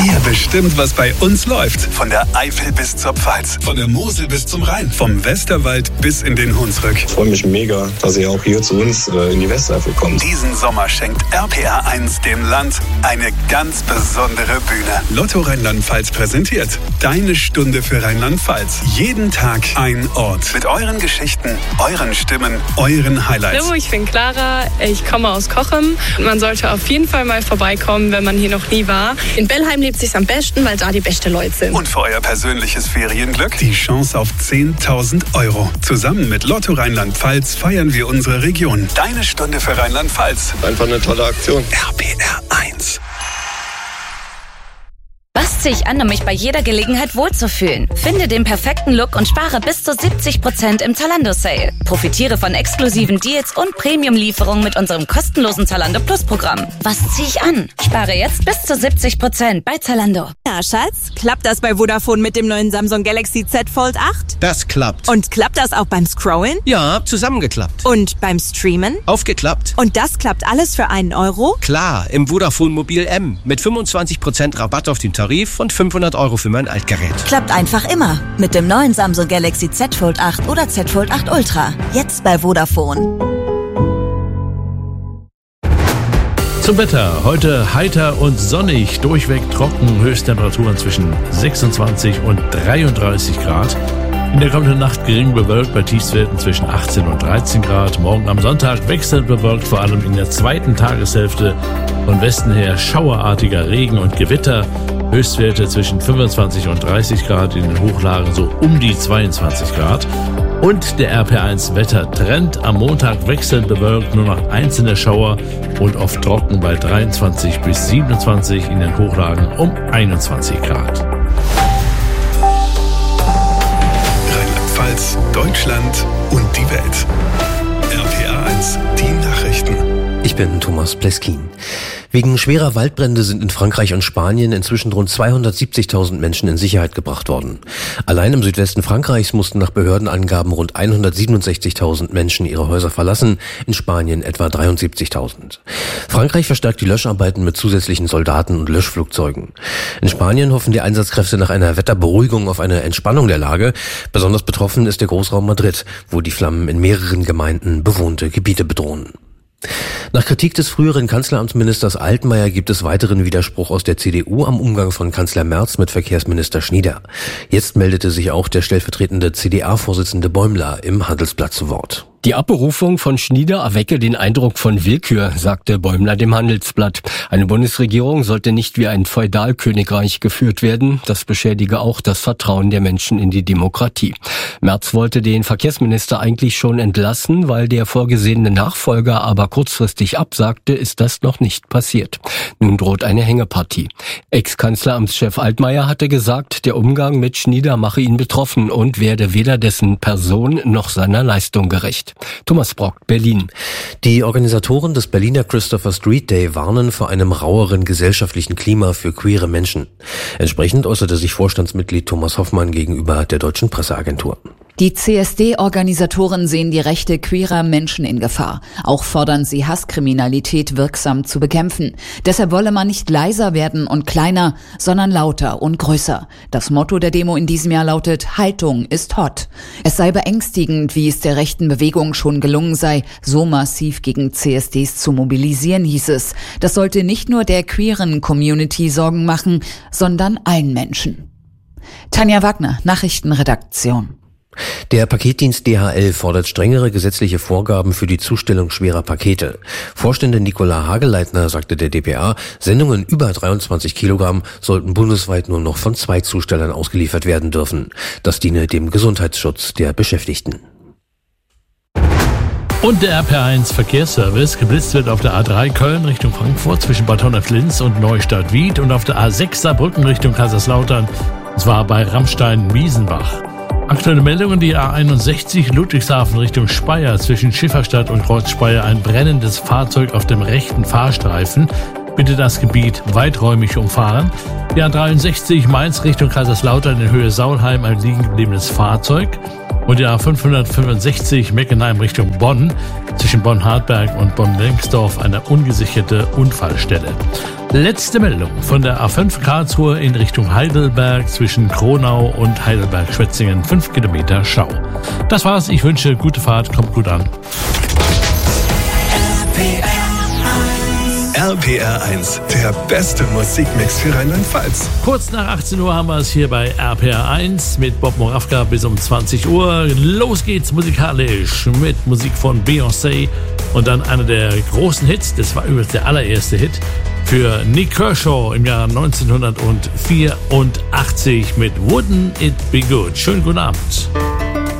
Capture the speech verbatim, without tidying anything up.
Ihr bestimmt, was bei uns läuft. Von der Eifel bis zur Pfalz. Von der Mosel bis zum Rhein. Vom Westerwald bis in den Hunsrück. Ich freue mich mega, dass ihr auch hier zu uns äh, in die Westeifel kommt. Diesen Sommer schenkt R P R eins dem Land eine ganz besondere Bühne. Lotto Rheinland-Pfalz präsentiert Deine Stunde für Rheinland-Pfalz. Jeden Tag ein Ort. Mit euren Geschichten, euren Stimmen, euren Highlights. Hallo, ich bin Clara. Ich komme aus Cochem. Man sollte auf jeden Fall mal vorbeikommen, wenn man hier noch nie war. In Bellheim lebt es sich am besten, weil da die besten Leute sind. Und für euer persönliches Ferienglück die Chance auf zehntausend Euro. Zusammen mit Lotto Rheinland-Pfalz feiern wir unsere Region. Deine Stunde für Rheinland-Pfalz. Einfach eine tolle Aktion. R P R eins. Was ziehe ich an, um mich bei jeder Gelegenheit wohlzufühlen? Finde den perfekten Look und spare bis zu siebzig Prozent im Zalando-Sale. Profitiere von exklusiven Deals und Premium-Lieferungen mit unserem kostenlosen Zalando Plus-Programm. Was ziehe ich an? Spare jetzt bis zu siebzig Prozent bei Zalando. Ja, Schatz, klappt das bei Vodafone mit dem neuen Samsung Galaxy Z Fold acht? Das klappt. Und klappt das auch beim Scrollen? Ja, zusammengeklappt. Und beim Streamen? Aufgeklappt. Und das klappt alles für einen Euro? Klar, im Vodafone Mobil M mit fünfundzwanzig Prozent Rabatt auf den Tarif und fünfhundert Euro für mein Altgerät. Klappt einfach immer mit dem neuen Samsung Galaxy Z Fold acht oder Z Fold acht Ultra. Jetzt bei Vodafone. Zum Wetter. Heute heiter und sonnig, durchweg trocken, Höchsttemperaturen zwischen sechsundzwanzig und dreiunddreißig Grad. In der kommenden Nacht gering bewölkt bei Tiefstwerten zwischen achtzehn und dreizehn Grad. Morgen am Sonntag wechselnd bewölkt, vor allem in der zweiten Tageshälfte. Von Westen her schauerartiger Regen und Gewitter. Höchstwerte zwischen fünfundzwanzig und dreißig Grad, in den Hochlagen so um die zweiundzwanzig Grad. Und der R P R eins Wettertrend: am Montag wechselnd bewölkt, nur noch einzelne Schauer und oft trocken bei dreiundzwanzig bis siebenundzwanzig, in den Hochlagen um einundzwanzig Grad. Rheinland-Pfalz, Deutschland und die Welt. R P R eins, die Nachrichten. Ich bin Thomas Pleskin. Wegen schwerer Waldbrände sind in Frankreich und Spanien inzwischen rund zweihundertsiebzigtausend Menschen in Sicherheit gebracht worden. Allein im Südwesten Frankreichs mussten nach Behördenangaben rund hundertsiebenundsechzigtausend Menschen ihre Häuser verlassen, in Spanien etwa dreiundsiebzigtausend. Frankreich verstärkt die Löscharbeiten mit zusätzlichen Soldaten und Löschflugzeugen. In Spanien hoffen die Einsatzkräfte nach einer Wetterberuhigung auf eine Entspannung der Lage. Besonders betroffen ist der Großraum Madrid, wo die Flammen in mehreren Gemeinden bewohnte Gebiete bedrohen. Nach Kritik des früheren Kanzleramtsministers Altmaier gibt es weiteren Widerspruch aus der C D U am Umgang von Kanzler Merz mit Verkehrsminister Schnieder. Jetzt meldete sich auch der stellvertretende C D A-Vorsitzende Bäumler im Handelsblatt zu Wort. Die Abberufung von Schnieder erwecke den Eindruck von Willkür, sagte Bäumler dem Handelsblatt. Eine Bundesregierung sollte nicht wie ein Feudalkönigreich geführt werden. Das beschädige auch das Vertrauen der Menschen in die Demokratie. Merz wollte den Verkehrsminister eigentlich schon entlassen, weil der vorgesehene Nachfolger aber kurzfristig absagte, ist das noch nicht passiert. Nun droht eine Hängepartie. Ex-Kanzleramtschef Altmaier hatte gesagt, der Umgang mit Schnieder mache ihn betroffen und werde weder dessen Person noch seiner Leistung gerecht. Thomas Brock, Berlin. Die Organisatoren des Berliner Christopher Street Day warnen vor einem raueren gesellschaftlichen Klima für queere Menschen. Entsprechend äußerte sich Vorstandsmitglied Thomas Hoffmann gegenüber der Deutschen Presseagentur. Die C S D-Organisatoren sehen die Rechte queerer Menschen in Gefahr. Auch fordern sie, Hasskriminalität wirksam zu bekämpfen. Deshalb wolle man nicht leiser werden und kleiner, sondern lauter und größer. Das Motto der Demo in diesem Jahr lautet: Haltung ist hot. Es sei beängstigend, wie es der rechten Bewegung schon gelungen sei, so massiv gegen C S Ds zu mobilisieren, hieß es. Das sollte nicht nur der queeren Community Sorgen machen, sondern allen Menschen. Tanja Wagner, Nachrichtenredaktion. Der Paketdienst D H L fordert strengere gesetzliche Vorgaben für die Zustellung schwerer Pakete. Vorständin Nicola Hageleitner sagte der D P A, Sendungen über dreiundzwanzig Kilogramm sollten bundesweit nur noch von zwei Zustellern ausgeliefert werden dürfen. Das diene dem Gesundheitsschutz der Beschäftigten. Und der R P R eins Verkehrsservice: geblitzt wird auf der A drei Köln Richtung Frankfurt zwischen Bad Honnef-Linz und Neustadt-Wied und auf der A sechs Saarbrücken Richtung Kaiserslautern, und zwar bei Rammstein-Miesenbach. Aktuelle Meldungen: die A einundsechzig Ludwigshafen Richtung Speyer zwischen Schifferstadt und Kreuz Speyer ein brennendes Fahrzeug auf dem rechten Fahrstreifen. Bitte das Gebiet weiträumig umfahren. Die A dreiundsechzig Mainz Richtung Kaiserslautern in Höhe Saulheim ein liegen gebliebenes Fahrzeug. Und die A fünfhundertfünfundsechzig Meckenheim Richtung Bonn, zwischen Bonn-Hartberg und Bonn-Lengsdorf eine ungesicherte Unfallstelle. Letzte Meldung von der A fünf Karlsruhe in Richtung Heidelberg zwischen Kronau und Heidelberg-Schwetzingen, fünf Kilometer Stau. Das war's, ich wünsche gute Fahrt, kommt gut an. R P R eins, der beste Musikmix für Rheinland-Pfalz. Kurz nach achtzehn Uhr haben wir es hier bei R P R eins mit Bob Moravka bis um zwanzig Uhr. Los geht's musikalisch mit Musik von Beyoncé und dann einer der großen Hits, das war übrigens der allererste Hit, für Nick Kershaw im Jahr neunzehnhundertvierundachtzig mit Wouldn't It Be Good. Schönen guten Abend.